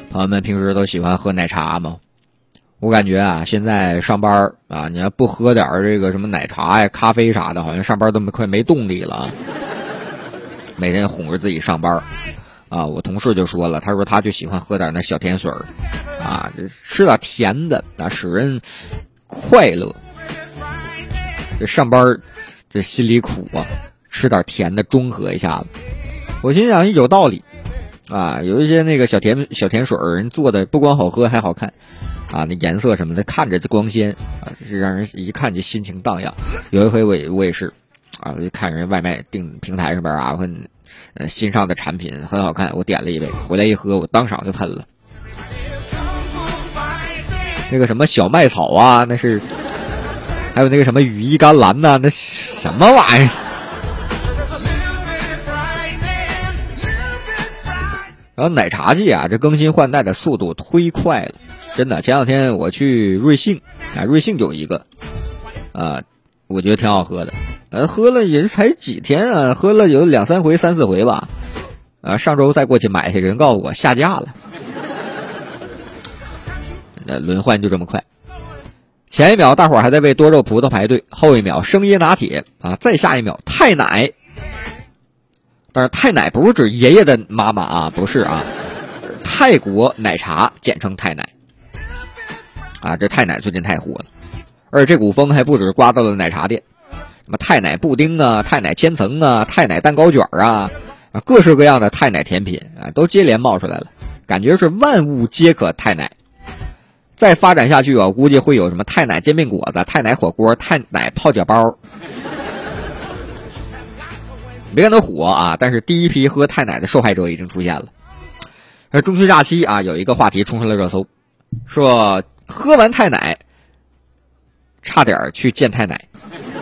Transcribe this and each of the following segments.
朋友们平时都喜欢喝奶茶吗？我感觉啊，现在上班啊，你要不喝点这个什么奶茶呀、咖啡啥的，好像上班都快没动力了啊。每天哄着自己上班啊，我同事就说了，他说他就喜欢喝点那小甜水啊，吃点甜的啊，使人快乐。这上班这心里苦啊，吃点甜的中和一下子。我心想有道理啊，有一些那个小甜水人做的不光好喝还好看啊，那颜色什么的看着就光鲜啊，是让人一看就心情荡漾。有一回我也是啊，我就看人外卖订平台上边啊，新上的产品很好看，我点了一杯，回来一喝，我当场就喷了。那个什么小麦草啊，那是，还有那个什么羽衣甘蓝呐，那什么玩意儿？然后奶茶界啊，这更新换代的速度忒快了，真的。前两天我去瑞幸啊，瑞幸有一个，我觉得挺好喝的，喝了也才几天啊，喝了有2、3回、3、4回吧，上周再过去买去，人告诉我下架了。轮换就这么快，前一秒大伙儿还在为多肉葡萄排队，后一秒生椰拿铁啊，再下一秒太奶。但是太奶不是指爷爷的妈妈啊，不是啊，泰国奶茶简称太奶啊，这太奶最近太火了，而这股风还不止刮到了奶茶店，什么太奶布丁啊、太奶千层啊、太奶蛋糕卷啊，各式各样的太奶甜品啊都接连冒出来了，感觉是万物皆可太奶。再发展下去啊，估计会有什么太奶煎饼果子、太奶火锅、太奶泡脚包。别看它火啊，但是第一批喝太奶的受害者已经出现了。而中秋假期啊，有一个话题冲上了热搜，说喝完太奶差点去见太奶。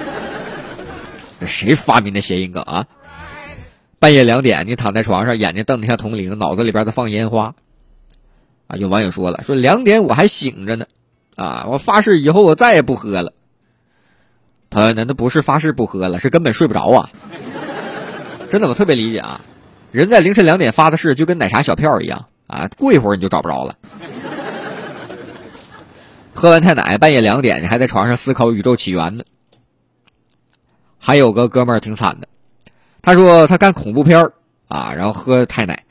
谁发明的谐音梗啊？半夜2点，你躺在床上，眼睛瞪得像铜铃，脑子里边在放烟花啊！有网友说了，说2点我还醒着呢啊，我发誓以后我再也不喝了。朋友们，那不是发誓不喝了，是根本睡不着啊！真的，我特别理解啊，人在凌晨2点发的誓就跟奶茶小票一样啊，过一会儿你就找不着了。喝完太奶，半夜2点你还在床上思考宇宙起源呢。还有个哥们儿挺惨的，他说他看恐怖片啊，然后喝太奶，